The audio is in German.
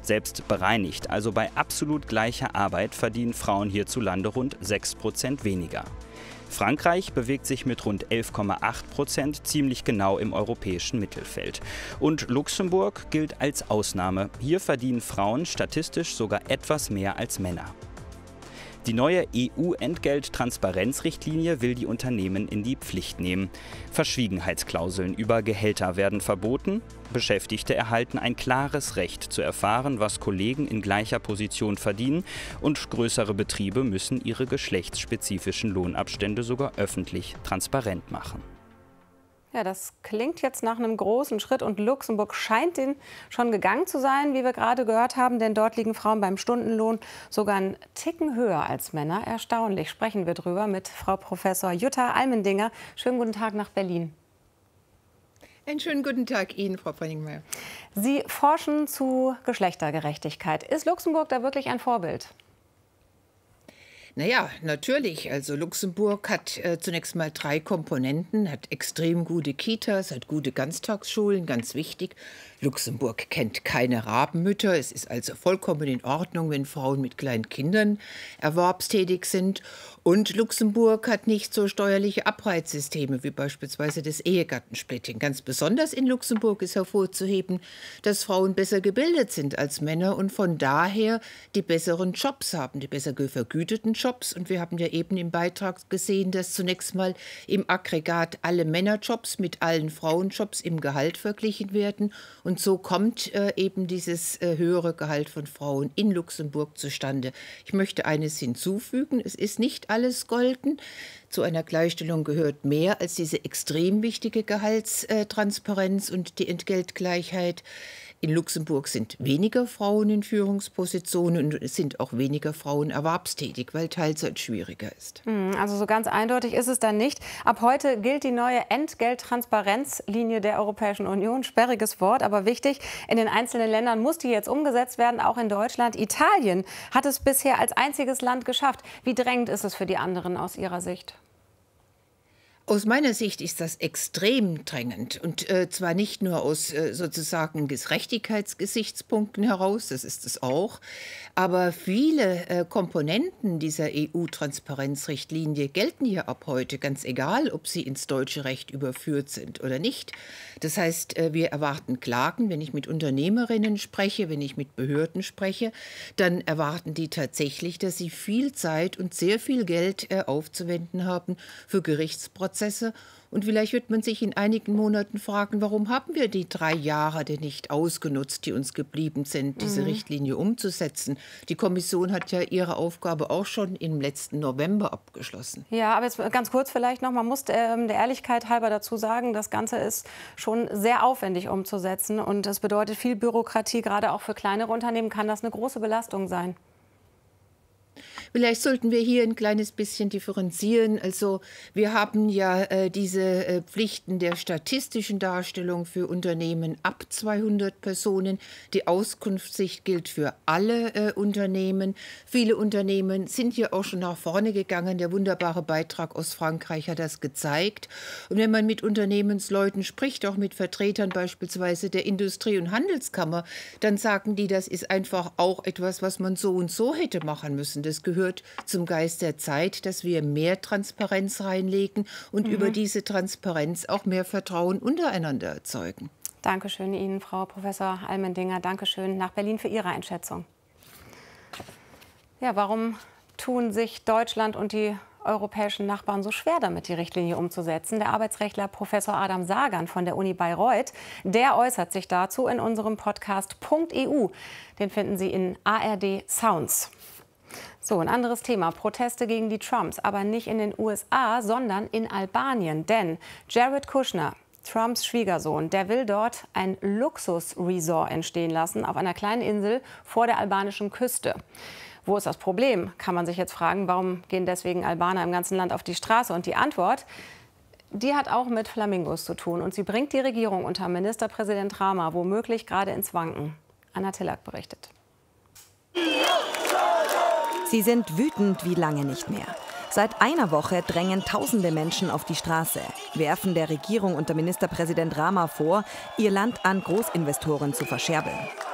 Selbst bereinigt, also bei absolut gleicher Arbeit, verdienen Frauen hierzulande rund 6% weniger. Frankreich bewegt sich mit rund 11,8% ziemlich genau im europäischen Mittelfeld. Und Luxemburg gilt als Ausnahme. Hier verdienen Frauen statistisch sogar etwas mehr als Männer. Die neue EU-Entgelttransparenzrichtlinie will die Unternehmen in die Pflicht nehmen. Verschwiegenheitsklauseln über Gehälter werden verboten. Beschäftigte erhalten ein klares Recht zu erfahren, was Kollegen in gleicher Position verdienen. Und größere Betriebe müssen ihre geschlechtsspezifischen Lohnabstände sogar öffentlich transparent machen. Ja, das klingt jetzt nach einem großen Schritt und Luxemburg scheint den schon gegangen zu sein, wie wir gerade gehört haben, denn dort liegen Frauen beim Stundenlohn sogar einen Ticken höher als Männer. Erstaunlich. Sprechen wir drüber mit Frau Professor Jutta Almendinger. Schönen guten Tag nach Berlin. Einen schönen guten Tag Ihnen, Frau Brenningmeier. Sie forschen zu Geschlechtergerechtigkeit. Ist Luxemburg da wirklich ein Vorbild? Naja, natürlich. Also Luxemburg hat zunächst mal 3 Komponenten, hat extrem gute Kitas, hat gute Ganztagsschulen, ganz wichtig. Luxemburg kennt keine Rabenmütter. Es ist also vollkommen in Ordnung, wenn Frauen mit kleinen Kindern erwerbstätig sind. Und Luxemburg hat nicht so steuerliche Abreizsysteme wie beispielsweise das Ehegattensplitting. Ganz besonders in Luxemburg ist hervorzuheben, dass Frauen besser gebildet sind als Männer und von daher die besseren Jobs haben, die besser vergüteten Jobs. Und wir haben ja eben im Beitrag gesehen, dass zunächst mal im Aggregat alle Männerjobs mit allen Frauenjobs im Gehalt verglichen werden. Und so kommt eben dieses höhere Gehalt von Frauen in Luxemburg zustande. Ich möchte eines hinzufügen, es ist nicht alles golden. Zu einer Gleichstellung gehört mehr als diese extrem wichtige Gehaltstransparenz und die Entgeltgleichheit. In Luxemburg sind weniger Frauen in Führungspositionen und es sind auch weniger Frauen erwerbstätig, weil Teilzeit schwieriger ist. Also so ganz eindeutig ist es dann nicht. Ab heute gilt die neue Entgelttransparenzlinie der Europäischen Union. Sperriges Wort, aber wichtig. In den einzelnen Ländern muss die jetzt umgesetzt werden, auch in Deutschland. Italien hat es bisher als einziges Land geschafft. Wie drängend ist es für die anderen aus Ihrer Sicht? Aus meiner Sicht ist das extrem drängend und zwar nicht nur aus sozusagen Gerechtigkeitsgesichtspunkten heraus, das ist es auch, aber viele Komponenten dieser EU-Transparenzrichtlinie gelten ja ab heute, ganz egal, ob sie ins deutsche Recht überführt sind oder nicht. Das heißt, wir erwarten Klagen, wenn ich mit Unternehmerinnen spreche, wenn ich mit Behörden spreche, dann erwarten die tatsächlich, dass sie viel Zeit und sehr viel Geld aufzuwenden haben für Gerichtsprozesse. Und vielleicht wird man sich in einigen Monaten fragen, warum haben wir die 3 Jahre denn nicht ausgenutzt, die uns geblieben sind, diese Richtlinie umzusetzen. Die Kommission hat ja ihre Aufgabe auch schon im letzten November abgeschlossen. Ja, aber jetzt ganz kurz vielleicht noch, man muss der Ehrlichkeit halber dazu sagen, das Ganze ist schon sehr aufwendig umzusetzen und es bedeutet viel Bürokratie, gerade auch für kleinere Unternehmen kann das eine große Belastung sein. Vielleicht sollten wir hier ein kleines bisschen differenzieren. Also wir haben ja diese Pflichten der statistischen Darstellung für Unternehmen ab 200 Personen. Die Auskunftspflicht gilt für alle Unternehmen. Viele Unternehmen sind ja auch schon nach vorne gegangen. Der wunderbare Beitrag aus Frankreich hat das gezeigt. Und wenn man mit Unternehmensleuten spricht, auch mit Vertretern beispielsweise der Industrie- und Handelskammer, dann sagen die, das ist einfach auch etwas, was man so und so hätte machen müssen. Das gehört zum Geist der Zeit, dass wir mehr Transparenz reinlegen und über diese Transparenz auch mehr Vertrauen untereinander erzeugen. Dankeschön Ihnen, Frau Professor Almendinger. Dankeschön nach Berlin für Ihre Einschätzung. Ja, warum tun sich Deutschland und die europäischen Nachbarn so schwer damit, die Richtlinie umzusetzen? Der Arbeitsrechtler Professor Adam Sagan von der Uni Bayreuth, der äußert sich dazu in unserem Podcast .eu. Den finden Sie in ARD Sounds. So, ein anderes Thema. Proteste gegen die Trumps, aber nicht in den USA, sondern in Albanien. Denn Jared Kushner, Trumps Schwiegersohn, der will dort ein Luxusresort entstehen lassen auf einer kleinen Insel vor der albanischen Küste. Wo ist das Problem, kann man sich jetzt fragen. Warum gehen deswegen Albaner im ganzen Land auf die Straße? Und die Antwort, die hat auch mit Flamingos zu tun. Und sie bringt die Regierung unter Ministerpräsident Rama womöglich gerade ins Wanken. Anna Tillak berichtet. Sie sind wütend wie lange nicht mehr. Seit einer Woche drängen tausende Menschen auf die Straße, werfen der Regierung unter Ministerpräsident Rama vor, ihr Land an Großinvestoren zu verscherbeln.